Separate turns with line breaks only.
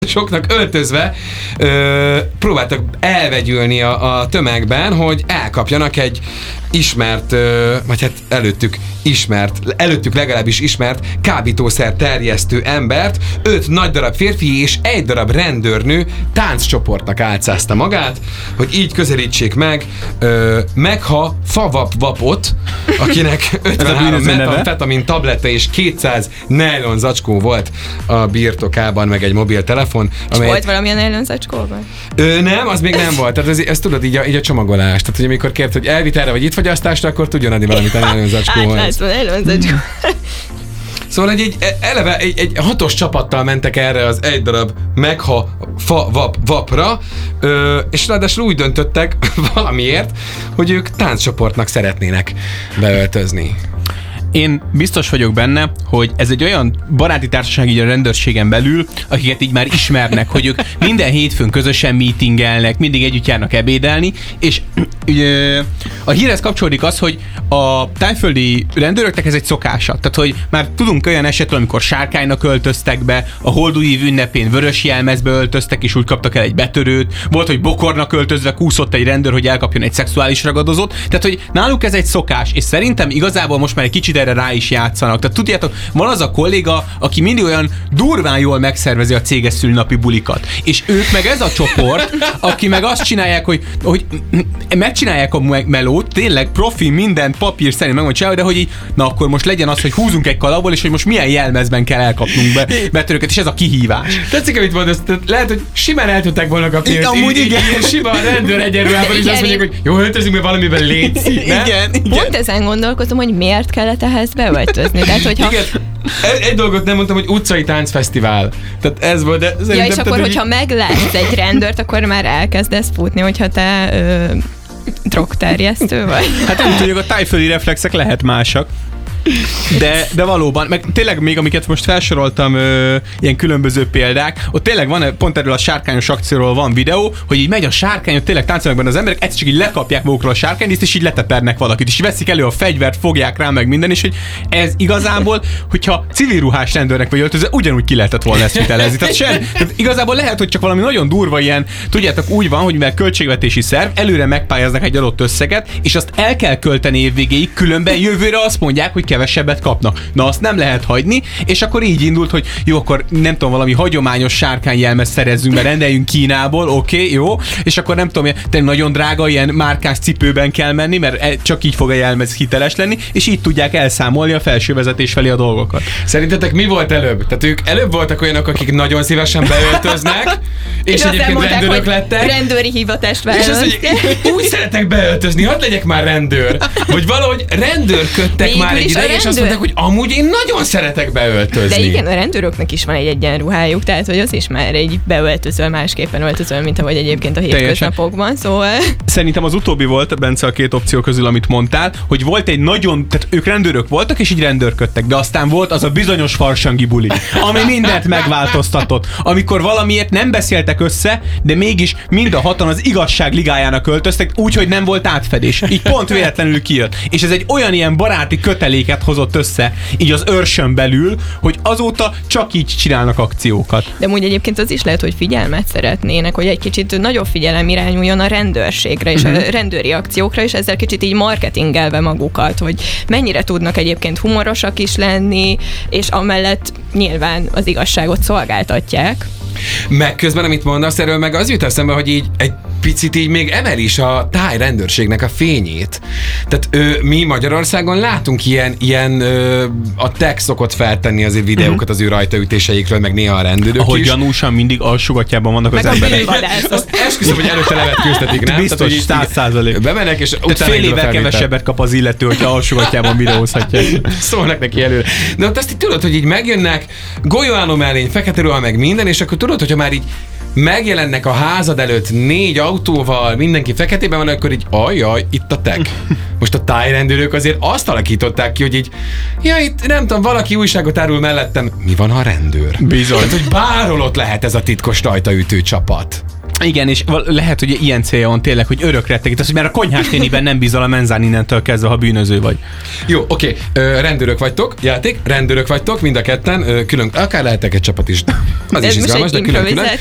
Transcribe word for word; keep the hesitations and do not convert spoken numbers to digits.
soknak öltözve ö, próbáltak elvegyülni a, a tömegben, hogy elkapjanak egy ismert, ö, vagy hát előttük ismert, előttük legalábbis ismert kábítószer terjesztő embert. Öt nagy darab férfi és egy darab rendőrnő tánccsoportnak álcázta magát, hogy így közelítsék meg ö, Megha Favap-Vapot, akinek ötvenhárom metamfetamin tabletta és kétszáz nylon zacskó volt a birtokában, meg egy mobiltelefon.
És amely... volt valamilyen nylon zacskóban?
Ö, nem, az még nem volt. Tehát ez, ez tudod, így a, így a csomagolás. Tehát, hogy amikor kért, hogy elvitelre vagy itt fogyasztásra, akkor tudjon adni valamit a nylon zacskóhoz.
Hát látszom, nylon zacskó.
Szóval egy, egy, eleve egy, egy hatos csapattal mentek erre az egy darab Megha fa, vap, vapra, ö, és ráadásul úgy döntöttek valamiért, hogy ők tánccsoportnak szeretnének beöltözni.
Én biztos vagyok benne, hogy ez egy olyan baráti társaság így a rendőrségen belül, akiket így már ismernek, hogy ők minden hétfőn közösen meetingelnek, mindig együtt járnak ebédelni, és ugye, a hírhez kapcsolódik az, hogy a tájföldi rendőröknek ez egy szokása. Tehát, hogy már tudunk olyan esetről, amikor sárkánynak öltöztek be, a holdújív ünnepén vörös jelmezbe öltöztek, és úgy kaptak el egy betörőt. Volt, hogy bokornak öltözve kúszott egy rendőr, hogy elkapjon egy szexuális ragadozót. Tehát, hogy náluk ez egy szokás, és szerintem igazából most már egy kicsit erre rá is játszanak. Tehát tudjátok, van az a kolléga, aki mindig olyan durván jól megszervezi a céges szülinapi bulikat. És ők meg ez a csoport, aki meg azt csinálják, hogy, hogy megcsinálják a melót, tényleg profi, minden papír szerint meg van csinálva, de hogy így, na akkor most legyen az, hogy húzunk egy kalapból, és hogy most milyen jelmezben kell elkapnunk be, betörőket, és ez a kihívás.
Tetszik, amit mondasz, lehet, hogy simán el tudták volna kapni.
Igen, amúgy
így,
igen.
Ilyen sima rendőr egyenruhában, és azt mondják, hogy jó, öltözünk be valamiben létszik,
igen, igen.
Pont ezen gondolkozom, hogy miért kellett ehhez beöltözni. Tehát, hogyha...
Igen. Egy, egy dolgot nem mondtam, hogy utcai táncfesztivál. Tehát ez volt, de
ja, és akkor, hogyha meglátsz egy rendőrt, akkor már elkezdesz futni, hogyha te ö, drogterjesztő vagy.
Hát nem tudjuk, a tájföldi reflexek lehet másak. De, de valóban, meg tényleg még amiket most felsoroltam, ö, ilyen különböző példák, ott tényleg van, pont erről a sárkányos akcióról van videó, hogy így megy a sárkány, ott tényleg táncolnak benne az emberek, egyszer csak így lekapják magukról a sárkányt, és így letepernek valakit, és veszik elő a fegyvert, fogják rá meg minden, és hogy ez igazából, hogyha civil ruhás rendőrnek vagy öltözve, ugyanúgy ki lehetett volna ezt vitelezni. Tehát, sem, tehát igazából lehet, hogy csak valami nagyon durva ilyen, tudjátok, úgy van, hogy mivel költségvetési szerv, előre megpályáznak egy adott összeget, és azt el kell költeni évvégéig, különben jövőre azt mondják, hogy kevesebbet kapnak. Na, azt nem lehet hagyni, és akkor így indult, hogy jó, akkor nem tudom, valami hagyományos sárkányjelmezt szerezzünk be, rendeljünk Kínából, oké, okay, jó, és akkor nem tudom, tényleg nagyon drága ilyen márkás cipőben kell menni, mert csak így fog a jelmez hiteles lenni, és így tudják elszámolni a felső vezetés felé a dolgokat.
Szerintetek mi volt előbb? Tehát ők előbb voltak olyanok, akik nagyon szívesen beöltöznek, és, és egyébként mondták, rendőrök lettek.
Rendőri hivatást választják.
És azt mondják, úgy szeretek beöltözni, hadd legyek már rendőr. Vagy valahogy rendőrködtek végül már egy ideig, és azt mondták, hogy amúgy én nagyon szeretek beöltözni.
De igen, a rendőröknek is van egy egyenruhájuk, tehát hogy az is már egy beöltözöl, másképpen öltözöl, mint ahogy egyébként a hétköznapokban, szóval...
Szerintem az utóbbi volt, Bence, a két opció közül, amit mondtál, hogy volt egy nagyon, tehát ők rendőrök voltak, és így rendőrködtek, de aztán volt az a bizonyos farsangi buli, ami mindent megváltoztatott, amikor valamiért nem beszéltek össze, de mégis mind a hatan az igazság ligájának öltöztek, úgyhogy nem volt átfedés. Így pont véletlenül kijött. És ez egy olyan ilyen baráti köteléket hozott össze, így az őrsön belül, hogy azóta csak így csinálnak akciókat.
De úgy egyébként az is lehet, hogy figyelmet szeretnének, hogy egy kicsit nagyobb figyelem irányuljon a rendőrségre és uh-huh. a rendőri akciókra, és ezzel kicsit így marketingelve magukat, hogy mennyire tudnak egyébként humorosak is lenni, és amellett nyilván az igazságot szolgáltatják.
Meg közben, amit mondasz, erről meg az jut eszembe, hogy így egy picit így még emel is a táj rendőrségnek a fényét. Tehát ö, mi Magyarországon látunk ilyen, ilyen ö, a tech szokott feltenni azért videókat az ő rajtaütéseikről, meg néha a rendőrök
ahogy
is.
gyanúsan mindig alsógatjában vannak
meg
az emberek.
Azt esküszöm, hogy előtte levetkőztetik, nem?
Biztos, száz százalék.
Bemennek, és
tehát fél évvel kevesebbet kap az illető, hogyha alsógatjában videózhatják.
Szólnak neki előre. De ott azt így tudod, hogy így megjönnek, golyóálló mellény, fekete ruha, meg minden, és akkor tudod, hogyha már így megjelennek a házad előtt négy autóval, mindenki feketében van, akkor így ajjaj, itt a tech. Most a tájrendőrök azért azt alakították ki, hogy így, ja, itt nem tudom, valaki újságot árul mellettem. Mi van, ha rendőr?
Bizony.
Tehát, hogy bárhol ott lehet ez a titkos rajtaütő csapat.
Igen, és val- lehet, hogy ilyen célja van tényleg, hogy örökre tegít, mert a konyhás néniben nem bízol a menzán innentől kezdve, ha bűnöző vagy.
Jó, oké, okay. rendőrök vagytok, játék, rendőrök vagytok, mind a ketten, ö, külön, akár lehetek egy csapat is. Az
Ez
is izgalmas, de külön-külön.